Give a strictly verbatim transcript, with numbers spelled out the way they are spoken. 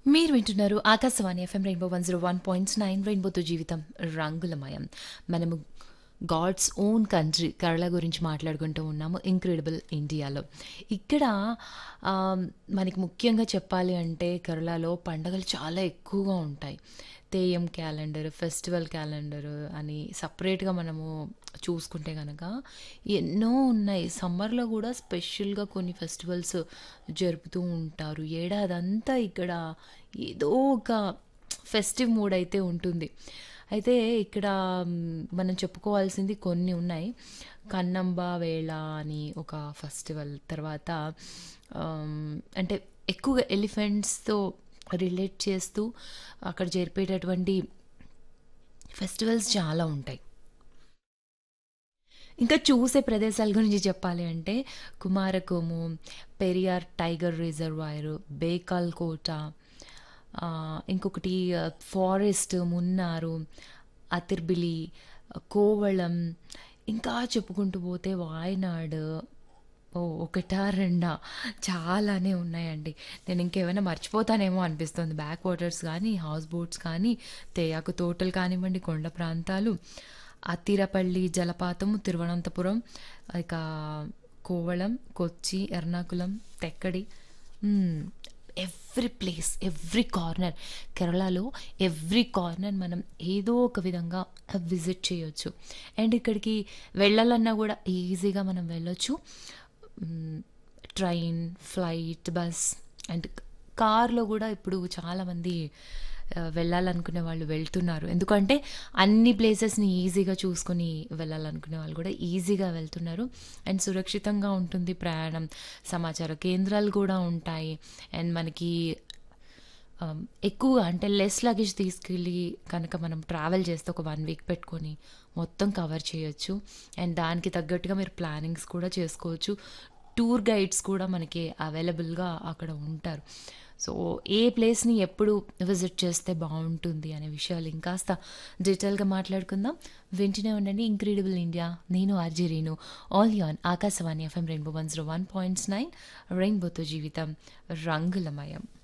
మీరు వింటున్నారు Akashvani FM rainbow one zero one point nine రెయిన్బోతో జీవితం రంగులమయం. మనము గాడ్స్ ఓన్ కంట్రీ కేరళ గురించి మాట్లాడుకుంటూ ఉన్నాము, ఇంక్రెడిబుల్ ఇండియాలో. ఇక్కడ ఆమ్, మనకి ముఖ్యంగా చెప్పాలి అంటే కేరళలో పండగలు చాలా ఎక్కువగా ఉంటాయి. తెయ్యం క్యాలెండర్, ఫెస్టివల్ క్యాలెండర్ అని సపరేట్గా మనము చూసుకుంటే కనుక ఎన్నో ఉన్నాయి. సమ్మర్లో కూడా స్పెషల్గా కొన్ని ఫెస్టివల్స్ జరుపుతూ ఉంటారు. ఏడాదంతా ఇక్కడ ఏదో ఒక ఫెస్టివ్ మూడ్ అయితే ఉంటుంది. అయితే ఇక్కడ మ్, మనం చెప్పుకోవాల్సింది కొన్ని ఉన్నాయి. కన్నంబ వేళ అని ఒక ఫెస్టివల్, తర్వాత ఆమ్, అంటే ఎక్కువగా ఎలిఫెంట్స్తో రిలేట్ చేస్తూ అక్కడ జరిపేటటువంటి ఫెస్టివల్స్ చాలా ఉంటాయి. ఇంకా చూసే ప్రదేశాల గురించి చెప్పాలి అంటే కుమారకోము, పెరియార్ టైగర్ రిజర్వాయర్, బేకాల్ కోట, ఆ, ఇంకొకటి ఆ, ఫారెస్ట్ మున్నారు, అతిర్బిలి, కోవళం, ఇంకా చెప్పుకుంటూ పోతే వాయనాడ్. ఓ ఒకటా రెండా, చాలానే ఉన్నాయండి. నేను ఇంకేమైనా మర్చిపోతానేమో అనిపిస్తుంది. బ్యాక్ వాటర్స్ కానీ, హౌస్ బోట్స్ కానీ, తేయాకు తోటలు కానివ్వండి, కొండ ప్రాంతాలు, అత్తిరపల్లి జలపాతము, తిరువనంతపురం, ఇక కోవళం, కొచ్చి, Ernakulam, Thekkady. Every place, every corner, కేరళలో ఎవ్రీ కార్నర్ మనం ఏదో ఒక విధంగా విజిట్ చేయొచ్చు. అండ్ ఇక్కడికి వెళ్ళాలన్నా కూడా ఈజీగా మనం వెళ్ళొచ్చు. ట్రైన్, ఫ్లైట్, బస్ అండ్ కార్లో కూడా ఇప్పుడు చాలామంది ఆ, వెళ్ళాలనుకునే వాళ్ళు వెళ్తున్నారు. ఎందుకంటే అన్ని ప్లేసెస్ని ఈజీగా చూసుకొని వెళ్ళాలనుకునే వాళ్ళు కూడా ఈజీగా వెళ్తున్నారు. అండ్ సురక్షితంగా ఉంటుంది ప్రయాణం. సమాచార కేంద్రాలు కూడా ఉంటాయి. అండ్ మనకి ఆమ్, ఎక్కువ అంటే లెస్ లగేజ్ తీసుకెళ్ళి కనుక మనం ట్రావెల్ చేస్తే ఒక వన్ వీక్ పెట్టుకొని మొత్తం కవర్ చేయొచ్చు. అండ్ దానికి తగ్గట్టుగా మీరు ప్లానింగ్స్ కూడా చేసుకోవచ్చు. టూర్ గైడ్స్ కూడా మనకి అవైలబుల్గా అక్కడ ఉంటారు. సో ఏ ప్లేస్ని ఎప్పుడు విజిట్ చేస్తే బాగుంటుంది అనే విషయాలు ఇంకాస్త డీటెయిల్గా మాట్లాడుకుందాం. వింటూనే ఉండండి ఇంక్రెడిబుల్ ఇండియా. నేను RG Reenu, all an Akashvani FM rainbow one zero one point nine రెయిన్బోతో జీవితం రంగులమయం.